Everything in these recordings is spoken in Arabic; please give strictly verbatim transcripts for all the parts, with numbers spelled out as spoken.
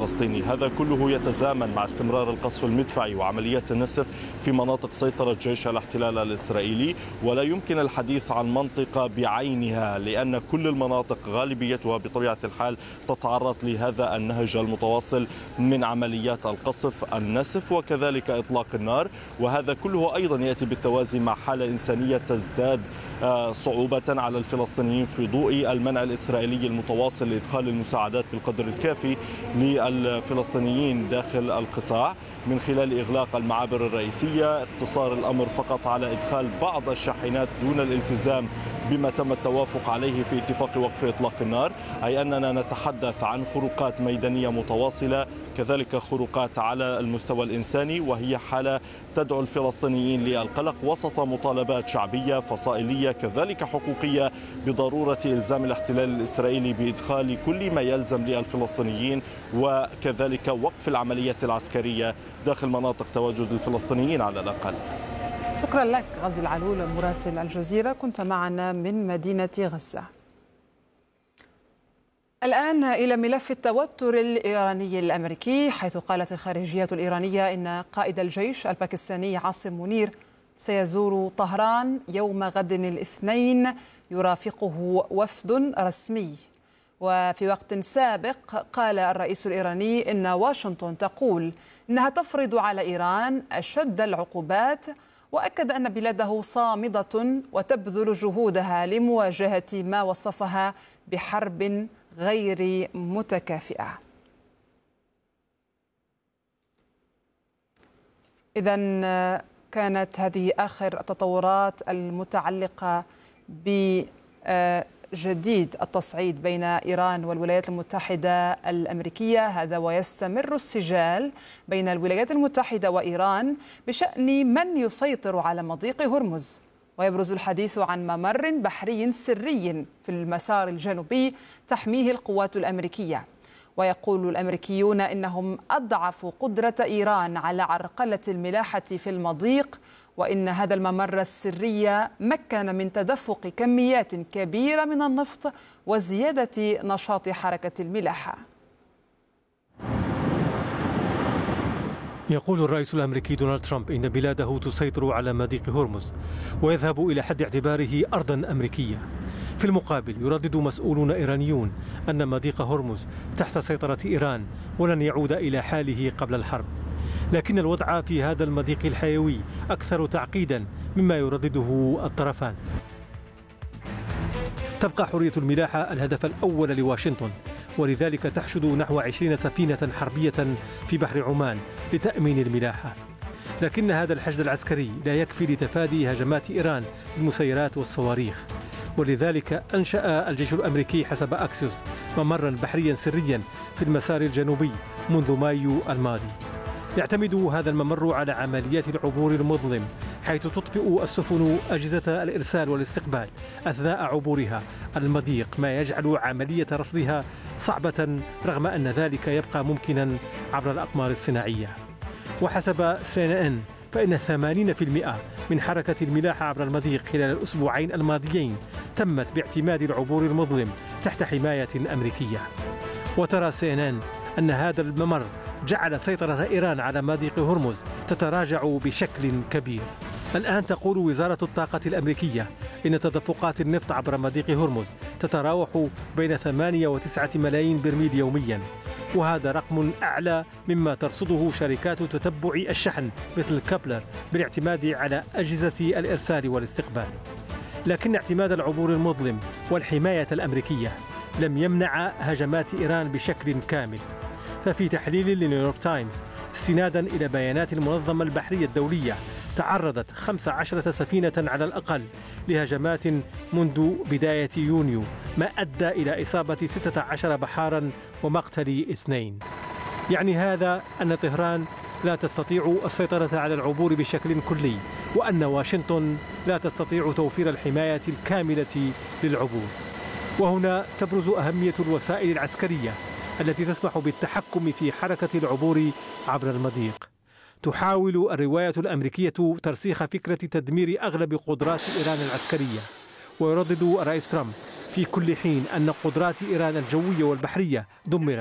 الفلسطيني. هذا كله يتزامن مع استمرار القصف المدفعي وعمليات النسف في مناطق سيطرة جيش الاحتلال الإسرائيلي، ولا يمكن الحديث عن منطقة بعينها لأن كل المناطق غالبيتها بطبيعة الحال تتعرض لهذا النهج المتواصل من عمليات القصف النسف وكذلك إطلاق النار. وهذا كله أيضا يأتي بالتوازي مع حالة إنسانية تزداد صعوبة على الفلسطينيين في ضوء المنع الإسرائيلي المتواصل لإدخال المساعدات بالقدر الكافي للفلسطينيين داخل القطاع من خلال إغلاق المعابر الرئيسية، اقتصار الأمر فقط على إدخال بعض الشاحنات دون الالتزام بما تم التوافق عليه في اتفاق وقف إطلاق النار، أي أننا نتحدث عن خروقات ميدانية متواصلة، كذلك خروقات على المستوى الإنساني، وهي حالة تدعو الفلسطينيين للقلق وسط مطالبات شعبية فصائلية كذلك حقوقية بضرورة إلزام الاحتلال الإسرائيلي بإدخال كل ما يلزم للفلسطينيين وكذلك وقف العمليات العسكرية داخل مناطق تواجد الفلسطينيين على الأقل. شكرا لك غازي العلول مراسل الجزيرة، كنت معنا من مدينة غزة. الآن إلى ملف التوتر الإيراني الأمريكي، حيث قالت الخارجية الإيرانية إن قائد الجيش الباكستاني عاصم منير سيزور طهران يوم غد الاثنين يرافقه وفد رسمي. وفي وقت سابق قال الرئيس الإيراني إن واشنطن تقول إنها تفرض على إيران أشد العقوبات، وأكد أن بلاده صامدة وتبذل جهودها لمواجهة ما وصفها بحرب غير متكافئة. إذن كانت هذه آخر التطورات المتعلقة بجديد التصعيد بين إيران والولايات المتحدة الأمريكية. هذا ويستمر السجال بين الولايات المتحدة وإيران بشأن من يسيطر على مضيق هرمز، ويبرز الحديث عن ممر بحري سري في المسار الجنوبي تحميه القوات الأمريكية. ويقول الأمريكيون إنهم أضعفوا قدرة إيران على عرقلة الملاحة في المضيق، وإن هذا الممر السري مكن من تدفق كميات كبيرة من النفط وزيادة نشاط حركة الملاحة. يقول الرئيس الأمريكي دونالد ترامب إن بلاده تسيطر على مضيق هرمز ويذهب إلى حد اعتباره أرضا أمريكية. في المقابل يردد مسؤولون إيرانيون أن مضيق هرمز تحت سيطرة إيران ولن يعود إلى حاله قبل الحرب، لكن الوضع في هذا المضيق الحيوي أكثر تعقيدا مما يردده الطرفان. تبقى حرية الملاحة الهدف الأول لواشنطن، ولذلك تحشد نحو عشرين سفينة حربية في بحر عمان لتأمين الملاحة. لكن هذا الحشد العسكري لا يكفي لتفادي هجمات إيران بالمسيرات والصواريخ، ولذلك أنشأ الجيش الأمريكي حسب أكسيوس ممرا بحريا سريا في المسار الجنوبي منذ مايو الماضي. يعتمد هذا الممر على عمليات العبور المظلم، حيث تطفئ السفن أجهزة الإرسال والاستقبال أثناء عبورها المضيق، ما يجعل عملية رصدها صعبة رغم أن ذلك يبقى ممكنا عبر الأقمار الصناعية. وحسب سي إن إن فإن ثمانين بالمئة من حركة الملاحة عبر المضيق خلال الأسبوعين الماضيين تمت باعتماد العبور المظلم تحت حماية أمريكية. وترى سي إن إن أن هذا الممر جعل سيطرة إيران على مضيق هرمز تتراجع بشكل كبير. الآن تقول وزارة الطاقة الأمريكية إن تدفقات النفط عبر مضيق هرمز تتراوح بين ثمانية وتسعة ملايين برميل يوميا، وهذا رقم أعلى مما ترصده شركات تتبع الشحن مثل كابلر بالاعتماد على أجهزة الإرسال والاستقبال. لكن اعتماد العبور المظلم والحماية الأمريكية لم يمنع هجمات إيران بشكل كامل. ففي تحليل لنيويورك تايمز استنادا إلى بيانات المنظمة البحرية الدولية، تعرضت خمس عشرة سفينة على الأقل لهجمات منذ بداية يونيو، ما أدى إلى إصابة ستة عشر بحارا ومقتل اثنين. يعني هذا أن طهران لا تستطيع السيطرة على العبور بشكل كلي، وأن واشنطن لا تستطيع توفير الحماية الكاملة للعبور. وهنا تبرز أهمية الوسائل العسكرية التي تسمح بالتحكم في حركة العبور عبر المضيق. تحاول الرواية الأمريكية ترسيخ فكرة تدمير أغلب قدرات إيران العسكرية، ويردد الرئيس ترامب في كل حين أن قدرات إيران الجوية والبحرية دمرت،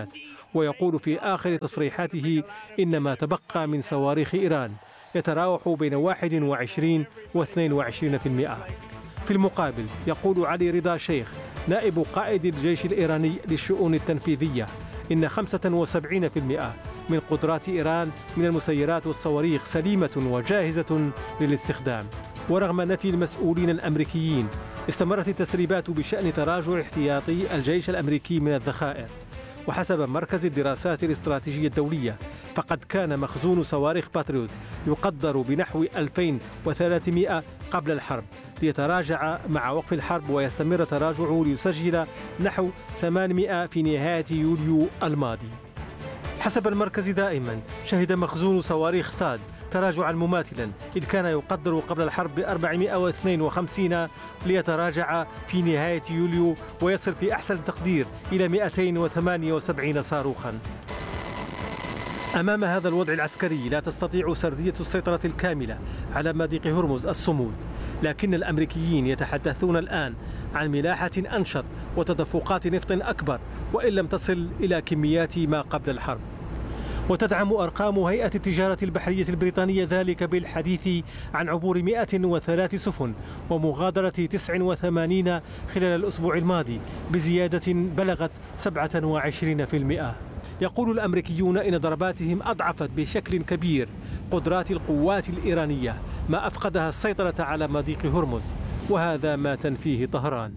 ويقول في آخر تصريحاته إن ما تبقى من صواريخ إيران يتراوح بين واحد وعشرين واثنين وعشرين بالمئة. في المقابل يقول علي رضا شيخ نائب قائد الجيش الإيراني للشؤون التنفيذية إن خمسة وسبعين بالمئة من قدرات إيران من المسيرات والصواريخ سليمة وجاهزة للاستخدام. ورغم نفي المسؤولين الأمريكيين استمرت التسريبات بشأن تراجع احتياطي الجيش الأمريكي من الذخائر. وحسب مركز الدراسات الاستراتيجية الدولية فقد كان مخزون صواريخ باتريوت يقدر بنحو ألفين وثلاثمئة قبل الحرب ليتراجع مع وقف الحرب ويستمر تراجعه ليسجل نحو ثمانمئة في نهاية يوليو الماضي. حسب المركز دائما شهد مخزون صواريخ ثاد تراجعا مماثلا إذ كان يقدر قبل الحرب ب أربعمئة واثنين وخمسين ليتراجع في نهاية يوليو ويصل في أحسن تقدير إلى مئتين وثمانية وسبعين صاروخا. أمام هذا الوضع العسكري لا تستطيع سردية السيطرة الكاملة على مضيق هرمز الصمود، لكن الأمريكيين يتحدثون الآن عن ملاحة أنشط وتدفقات نفط أكبر وإن لم تصل إلى كميات ما قبل الحرب. وتدعم أرقام هيئة التجارة البحرية البريطانية ذلك بالحديث عن عبور مئة وثلاث سفن ومغادرة تسعة وثمانين خلال الأسبوع الماضي بزيادة بلغت سبعة وعشرين بالمئة. يقول الأمريكيون إن ضرباتهم أضعفت بشكل كبير قدرات القوات الإيرانية ما أفقدها السيطرة على مضيق هرمز، وهذا ما تنفيه طهران.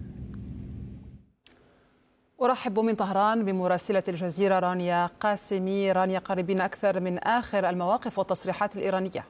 أرحب من طهران بمراسلة الجزيرة رانيا قاسمي. رانيا، قريبين أكثر من آخر المواقف والتصريحات الإيرانية.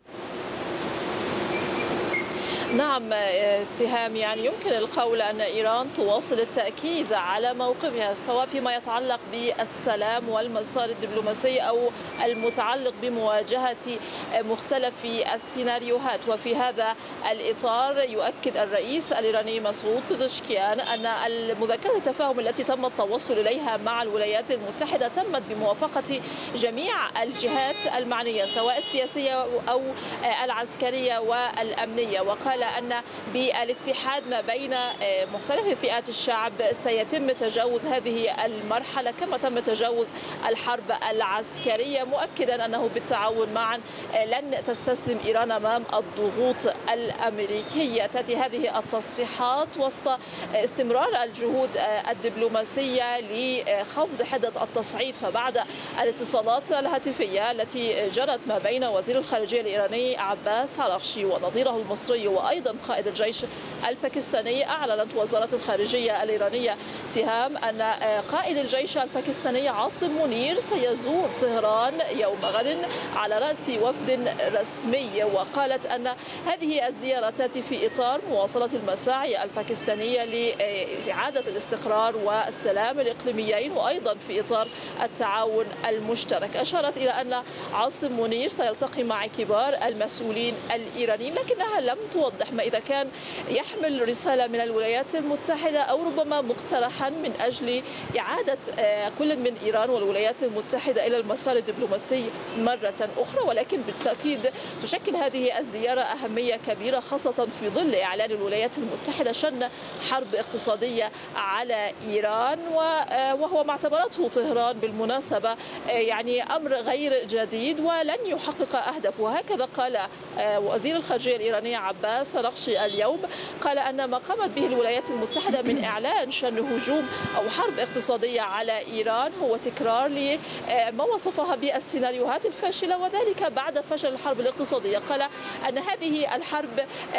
نعم سهام، يعني يمكن القول أن إيران تواصل التأكيد على موقفها سواء فيما يتعلق بالسلام والمسار الدبلوماسي أو المتعلق بمواجهة مختلف السيناريوهات. وفي هذا الإطار يؤكد الرئيس الإيراني مسعود بزشكيان أن المذكرة التفاهم التي تم التوصل إليها مع الولايات المتحدة تمت بموافقة جميع الجهات المعنية سواء السياسية أو العسكرية والأمنية. وقال أن بالاتحاد ما بين مختلف فئات الشعب سيتم تجاوز هذه المرحلة كما تم تجاوز الحرب العسكرية، مؤكدا أنه بالتعاون معا لن تستسلم إيران أمام الضغوط الأمريكية. تأتي هذه التصريحات وسط استمرار الجهود الدبلوماسية لخفض حدة التصعيد، فبعد الاتصالات الهاتفية التي جرت ما بين وزير الخارجية الإيراني عباس عراقشي ونظيره المصري وأيضا قائد الجيش الباكستاني، أعلنت وزارة الخارجية الإيرانية سهام أن قائد الجيش الباكستاني عاصم منير سيزور طهران يوم غد على رأس وفد رسمي. وقالت أن هذه الزيارة تأتي في إطار مواصلة المساعي الباكستانية لإعادة الاستقرار والسلام الإقليميين وأيضا في إطار التعاون المشترك. أشارت إلى أن عاصم منير سيلتقي مع كبار المسؤولين الإيرانيين، لكنها لم توضح ما إذا كان يحمل رسالة من الولايات المتحدة أو ربما مقترحا من أجل إعادة كل من إيران والولايات المتحدة إلى المسار الدبلوماسي مرة أخرى. ولكن بالتأكيد تشكل هذه الزيارة أهمية كبيرة خاصة في ظل إعلان الولايات المتحدة شن حرب اقتصادية على إيران، وهو ما اعتبرته طهران بالمناسبة يعني أمر غير جديد ولن يحقق أهدافه. وهكذا قال وزير الخارجية الإيراني عباس عراقشي اليوم، قال أن ما قامت به الولايات المتحدة من إعلان شن هجوم أو حرب اقتصادية على إيران هو تكرار لما وصفها بالسيناريوهات الفاشلة، وذلك بعد فشل الحرب الاقتصادية. قال أن هذه الحرب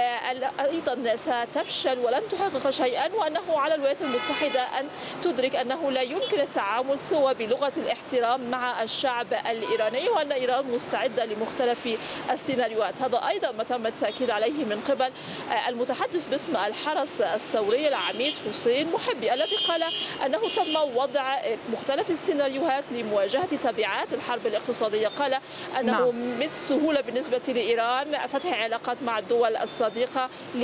أيضا ستفشل ولن تحقق شيئا، وأنه على الولايات المتحدة أن تدرك أنه لا يمكن التعامل سوى بلغة الاحترام مع الشعب الإيراني، وأن إيران مستعدة لمختلف السيناريوهات. هذا أيضا ما تم التأكيد عليه من قبل المتحدث باسم الحرس الثوري العميد حسين محبي، الذي قال أنه تم وضع مختلف السيناريوهات لمواجهة تبعات الحرب الاقتصادية. قال أنه نعم. من السهولة بالنسبة لإيران فتح علاقات مع الدول الصديقة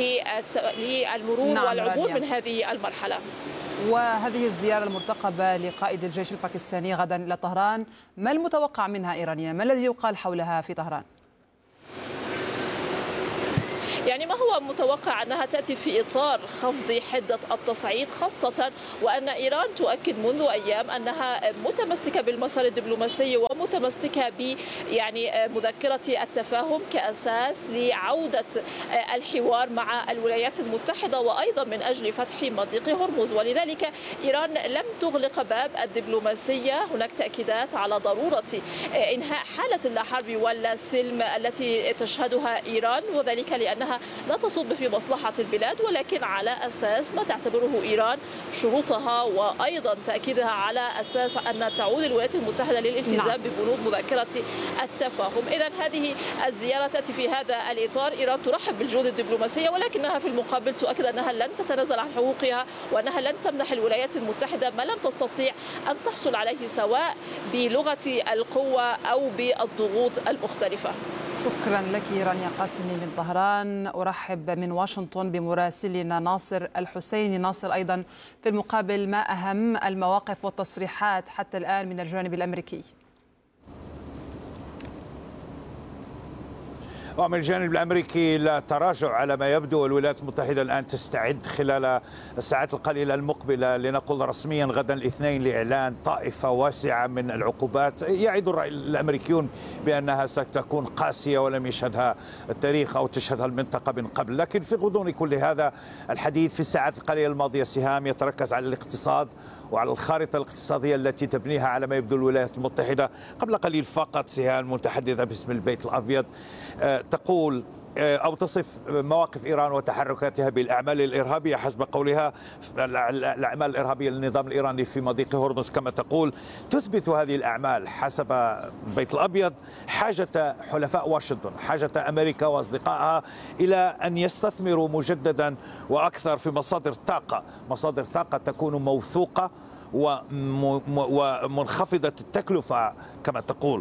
للمرور نعم والعبور من هذه المرحلة. وهذه الزيارة المرتقبة لقائد الجيش الباكستاني غدا إلى طهران، ما المتوقع منها إيرانيا؟ ما الذي يقال حولها في طهران؟ يعني يعني ما هو متوقع أنها تأتي في إطار خفض حدة التصعيد، خاصة وأن إيران تؤكد منذ أيام أنها متمسكة بالمسار الدبلوماسي ومتمسكة ب يعني مذكرة التفاهم كأساس لعودة الحوار مع الولايات المتحدة، وأيضا من أجل فتح مضيق هرمز. ولذلك إيران لم تغلق باب الدبلوماسية. هناك تأكيدات على ضرورة إنهاء حالة اللا حرب ولا سلم التي تشهدها إيران، وذلك لأنها لا تصب في مصلحة البلاد، ولكن على أساس ما تعتبره إيران شروطها، وأيضا تأكيدها على أساس أن تعود الولايات المتحدة للالتزام نعم. ببنود مذكرة التفاهم. إذن هذه الزيارة تأتي في هذا الإطار. إيران ترحب بالجهود الدبلوماسية، ولكنها في المقابل تؤكد أنها لن تتنازل عن حقوقها، وأنها لن تمنح الولايات المتحدة ما لم تستطيع أن تحصل عليه، سواء بلغة القوة أو بالضغوط المختلفة. شكرا لك رانيا قاسمي من طهران. أرحب من واشنطن بمراسلنا ناصر الحسيني. ناصر، أيضا في المقابل ما أهم المواقف والتصريحات حتى الآن من الجانب الأمريكي؟ ومن الجانب الأمريكي لا تراجع على ما يبدو. الولايات المتحدة الآن تستعد خلال الساعات القليلة المقبلة، لنقل رسميا غدا الاثنين، لإعلان طائفة واسعة من العقوبات يعد الأمريكيون بأنها ستكون قاسية ولم يشهدها التاريخ أو تشهدها المنطقة من قبل. لكن في غضون كل هذا الحديث في الساعات القليلة الماضية سهام يتركز على الاقتصاد وعلى الخارطة الاقتصادية التي تبنيها على ما يبدو الولايات المتحدة. قبل قليل فقط سهام المتحدثة باسم البيت الأبيض تقول أو تصف مواقف إيران وتحركاتها بالأعمال الإرهابية. حسب قولها الأعمال الإرهابية للنظام الإيراني في مضيق هرمز كما تقول تثبت هذه الأعمال حسب البيت الأبيض حاجة حلفاء واشنطن، حاجة أمريكا وأصدقائها إلى أن يستثمروا مجددا وأكثر في مصادر طاقة، مصادر طاقة تكون موثوقة ومنخفضة التكلفة كما تقول.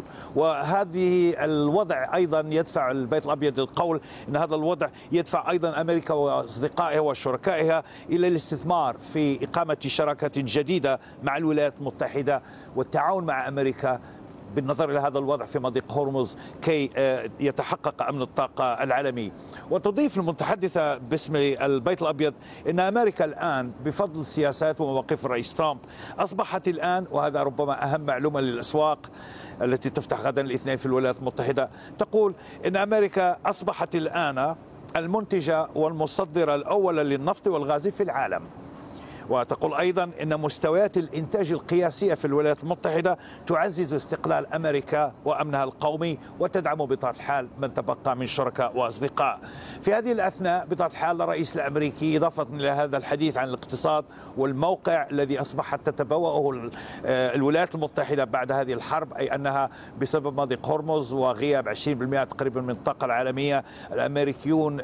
وهذه الوضع أيضا يدفع البيت الأبيض للقول أن هذا الوضع يدفع أيضا أمريكا وأصدقائها وشركائها إلى الاستثمار في إقامة شراكة جديدة مع الولايات المتحدة والتعاون مع أمريكا بالنظر إلى هذا الوضع في مضيق هرمز كي يتحقق أمن الطاقة العالمي. وتضيف المتحدثة باسم البيت الأبيض أن أمريكا الآن بفضل سياسات ومواقف الرئيس ترامب أصبحت الآن، وهذا ربما أهم معلومة للأسواق التي تفتح غدا الاثنين في الولايات المتحدة، تقول أن أمريكا أصبحت الآن المنتجة والمصدرة الأولى للنفط والغاز في العالم. وتقول أيضا أن مستويات الإنتاج القياسية في الولايات المتحدة تعزز استقلال أمريكا وأمنها القومي وتدعم بطبيعة الحال من تبقى من شركاء وأصدقاء. في هذه الأثناء بطبيعة الحال الرئيس الأمريكي إضافة إلى هذا الحديث عن الاقتصاد والموقع الذي أصبحت تتبوأه الولايات المتحدة بعد هذه الحرب، أي أنها بسبب مضيق هرمز وغياب عشرين بالمئة تقريبا من الطاقة العالمية، الأمريكيون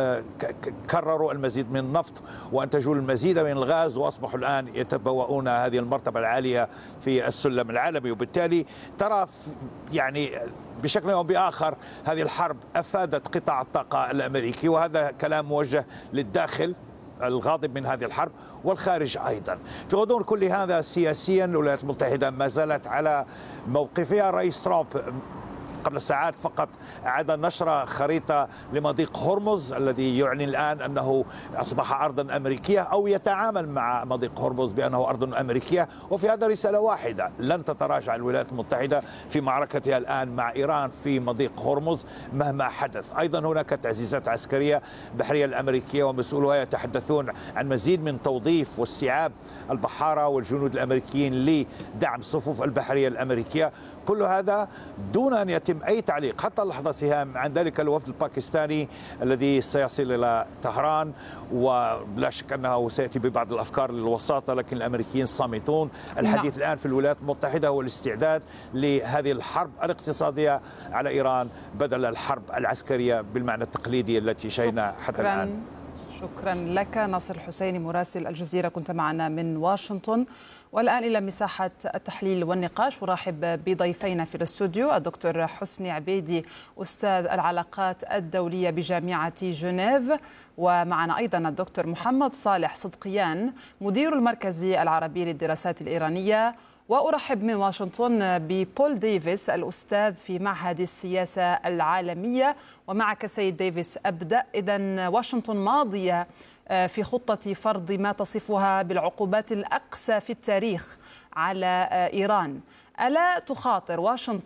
كرروا المزيد من النفط وأنتجوا المزيد من الغاز وأصبحوا الآن يتبوؤون هذه المرتبة العالية في السلم العالمي. وبالتالي ترى يعني بشكل أو بآخر هذه الحرب أفادت قطاع الطاقة الأمريكي، وهذا كلام موجه للداخل الغاضب من هذه الحرب والخارج أيضا. في غضون كل هذا سياسيا الولايات المتحدة ما زالت على موقفها. الرئيس ترامب قبل ساعات فقط أعاد نشر خريطة لمضيق هرمز الذي يعلن الآن أنه أصبح أرضا أمريكية أو يتعامل مع مضيق هرمز بأنه أرض أمريكية. وفي هذا رسالة واحدة: لن تتراجع الولايات المتحدة في معركتها الآن مع إيران في مضيق هرمز مهما حدث. أيضا هناك تعزيزات عسكرية البحرية الأمريكية ومسؤولوها يتحدثون عن مزيد من توظيف واستيعاب البحارة والجنود الأمريكيين لدعم صفوف البحرية الأمريكية. كل هذا دون أن يتم أي تعليق حتى اللحظة سهام عن ذلك الوفد الباكستاني الذي سيصل إلى طهران، ولا شك أنه سيأتي ببعض الأفكار للوساطة، لكن الأمريكيين صامتون. الحديث الآن في الولايات المتحدة هو الاستعداد لهذه الحرب الاقتصادية على إيران بدل الحرب العسكرية بالمعنى التقليدي التي شهدنا حتى الآن. شكرا لك ناصر الحسيني مراسل الجزيرة، كنت معنا من واشنطن. والآن إلى مساحة التحليل والنقاش، ورحب بضيفينا في الاستوديو الدكتور حسني عبيدي أستاذ العلاقات الدولية بجامعة جنيف، ومعنا أيضا الدكتور محمد صالح صدقيان مدير المركز العربي للدراسات الإيرانية، وأرحب من واشنطن ببول ديفيس الأستاذ في معهد السياسة العالمية. ومعك سيد ديفيس أبدأ. إذن واشنطن ماضية في خطة فرض ما تصفها بالعقوبات الأقسى في التاريخ على إيران. ألا تخاطر واشنطن